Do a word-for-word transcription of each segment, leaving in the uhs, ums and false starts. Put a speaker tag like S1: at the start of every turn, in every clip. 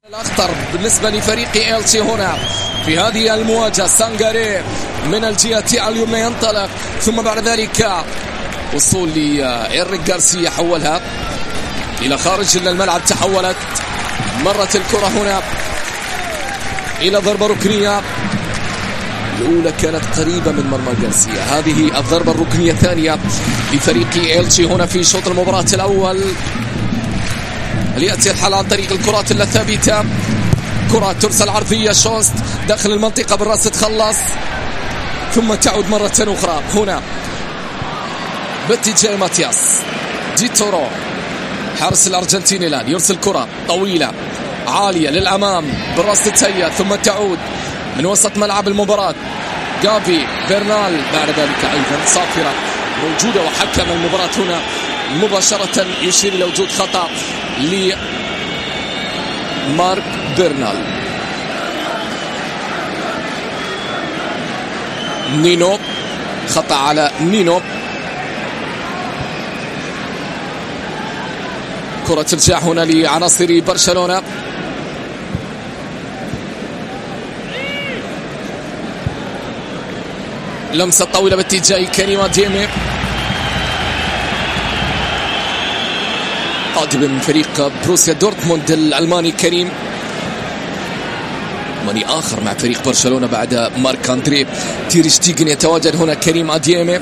S1: الأخطر بالنسبة لفريق إلتشي هنا في هذه المواجهة. سانغاري من الجهة اليمنى ينطلق، ثم بعد ذلك وصول لإيريك غارسيا حولها إلى خارج الملعب. تحولت مرت الكرة هنا إلى ضربة ركنية. الأولى كانت قريبة من مرمى غارسيا، هذه الضربة الركنية الثانية لفريق إلتشي هنا في شوط المباراة الأول. ليأتي الحل عن طريق الكرات الثابتة. كرة ترسل عرضية، شوست داخل المنطقة بالرأس تخلص، ثم تعود مرة أخرى هنا باتجاه ماتياس دي تورو حارس الأرجنتيني. الآن يرسل كرة طويلة عالية للأمام بالرأس تتهيأ، ثم تعود من وسط ملعب المباراة. جافي برنال بعد ذلك أيضا صافرة موجودة، وحكم المباراة هنا مباشرة يشير إلى وجود خطأ لمارك برنال. نينو، خطأ على نينو. كرة ترجع هنا لعناصر برشلونة. لمسة طويلة باتجاه كريم أديمي، قادم من فريق بروسيا دورتموند الألماني. كريم ماني آخر مع فريق برشلونة بعد مارك أندري تير شتيغن يتواجد هنا. كريم أديمي،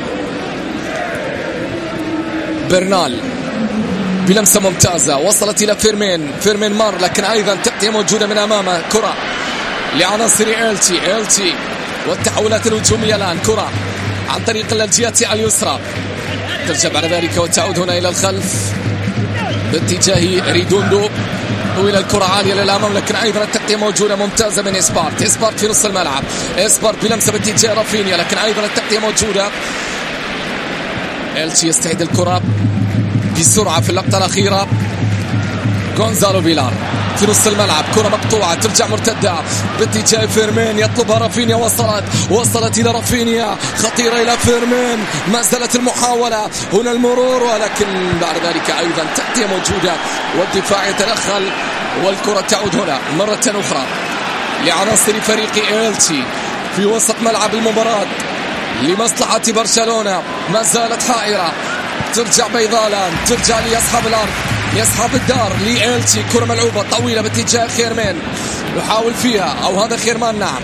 S1: برنال بلمسة ممتازة وصلت إلى فيرمين. فيرمين مار، لكن أيضا تغطية موجودة من أمامه. كرة لعناصر إلتشي. إلتشي والتحولات الهجومية الآن. كرة عن طريق الجهة اليسرى ترجع بعد ذلك وتعود هنا إلى الخلف باتجاه ريدوندو، وإلى الكرة عالية للأمام، لكن أيضا التغطية موجودة ممتازة من إسبارت. إسبارت في نص الملعب. إسبارت بلمسة باتجاه رافينيا، لكن أيضا التغطية موجودة. إلتشي يستعيد الكرة بسرعة في اللقطة الأخيرة. غونزالو فيلار في نص الملعب، كرة مقطوعة ترجع مرتدة باتجاه فيرمين، يطلبها رافينيا. وصلت وصلت إلى رافينيا، خطيرة إلى فيرمين. ما زالت المحاولة هنا المرور، ولكن بعد ذلك أيضا تغطية موجودة والدفاع يتدخل، والكرة تعود هنا مرة أخرى لعناصر فريق إلتشي في وسط ملعب المباراة لمصلحة برشلونة. ما زالت حائرة، ترجع بيضالا، ترجع لأصحاب الأرض، لأصحاب الدار، لإلتشي. كرة ملعوبة طويلة باتجاه خيرمان، يحاول فيها، أو هذا خيرمان نعم،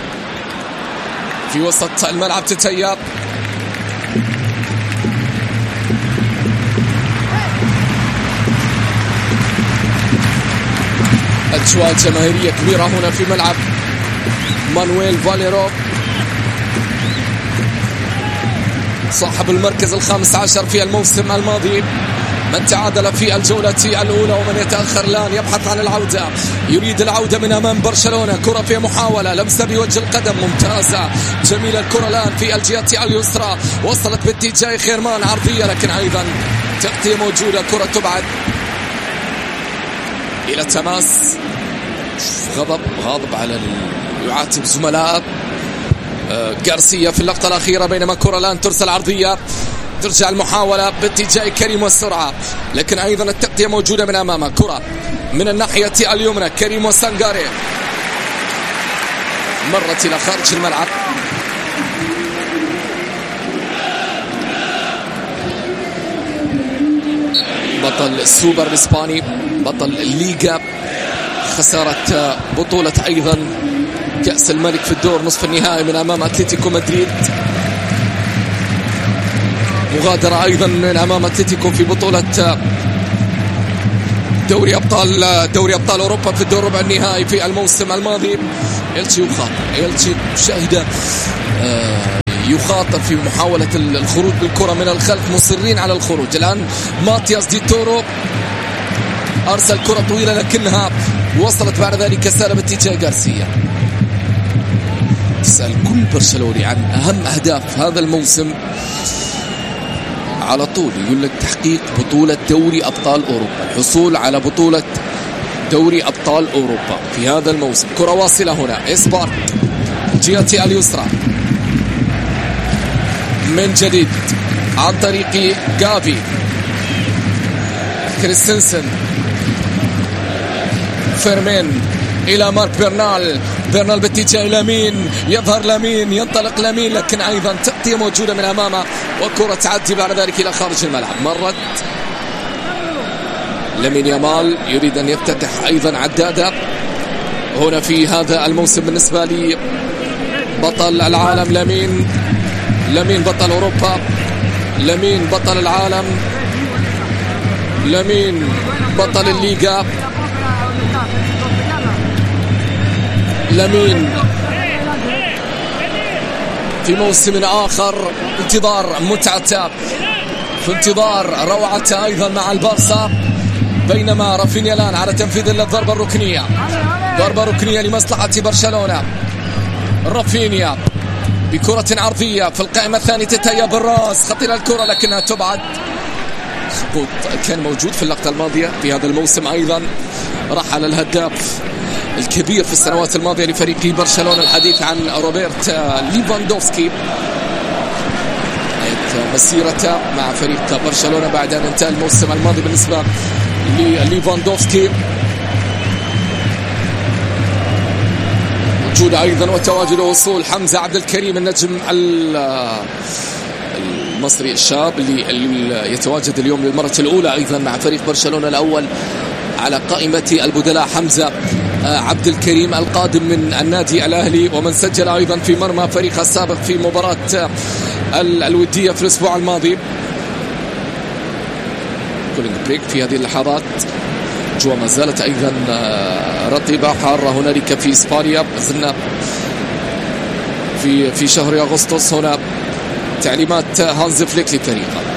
S1: في وسط الملعب تتياب. أجواء جماهيرية كبيرة هنا في ملعب مانويل فاليرو، صاحب المركز الخامس عشر في الموسم الماضي، من تعادل في الجولة الأولى ومن يتأخر الآن يبحث عن العودة، يريد العودة من أمام برشلونة. كرة في محاولة، لمسة بوجه القدم ممتازة جميلة. الكرة الآن في الجهة اليسرى، وصلت باتجاه خيرمان، عرضية لكن أيضا تغطية موجودة. كرة تبعد إلى تماس. غضب غاضب على يعاتب زملاء غارسيا في اللقطة الأخيرة، بينما كرة الآن ترسل عرضية، ترجع المحاولة باتجاه كريم والسرعة، لكن أيضا التغطية موجودة من أمامه. كرة من الناحية اليمنى، كريم وسانغاري مرت إلى خارج الملعب. بطل السوبر الإسباني، بطل الليغا، خسارة بطولة أيضا كأس الملك في الدور نصف النهائي من أمام أتلتيكو مدريد، مغادرة أيضا من أمام أتلتيكو في بطولة دوري أبطال دوري أبطال أوروبا في الدور ربع النهائي في الموسم الماضي. إلتشي يخاطر، إلتشي شاهدة يخاطر في محاولة الخروج بالكرة من الخلف، مصرين على الخروج. الآن ماتياس دي تورو أرسل كرة طويلة لكنها وصلت بعد ذلك سالة باتجاه غارسيا. تسأل كل برشلوني عن أهم أهداف هذا الموسم، على طول يقول لك تحقيق بطولة دوري أبطال أوروبا، الحصول على بطولة دوري أبطال أوروبا في هذا الموسم. كرة واصلة هنا، إسبارت جهة اليسرى من جديد عن طريق جافي. كريستنسن فيرمين إلى مارك برنال. برنال باتجاه لامين، يظهر لامين، ينطلق لامين، لكن أيضا تغطية موجودة من أمامه وكرة تعدي بعد ذلك إلى خارج الملعب. مرت لامين يامال يريد أن يفتتح أيضا عدادة هنا في هذا الموسم بالنسبة لي. بطل العالم لامين، لامين بطل أوروبا، لامين بطل العالم، لامين بطل الليغا، لامين في موسم آخر انتظار متعته، في انتظار روعته أيضا مع البارسا. بينما رافينيا الآن على تنفيذ الضربة الركنية، ضربة ركنية لمصلحة برشلونة. رافينيا بكرة عرضية في القائمة الثانية، تتهيأ بالراس، خطيرة الكرة لكنها تبعد. خطوط كان موجود في اللقطة الماضية في هذا الموسم أيضا، رحل الهداف الكبير في السنوات الماضية لفريق برشلونة، الحديث عن روبرت ليفاندوفسكي، مسيرته مع فريق برشلونة بعد أن انتهى الموسم الماضي بالنسبة لليفاندوفسكي. وجود أيضا وتواجد وصول حمزة عبد الكريم النجم المصري الشاب اللي يتواجد اليوم للمرة الأولى أيضا مع فريق برشلونة الأول على قائمة البدلاء. حمزة عبد الكريم القادم من النادي الأهلي، ومن سجل أيضا في مرمى فريقه السابق في مباراة الودية في الأسبوع الماضي. كولينج بريك في هذه اللحظات، جوا ما زالت أيضا رطبة حارة هنالك في إسبانيا. زلنا في في شهر أغسطس، هنا تعليمات هانز فليك لفريقه.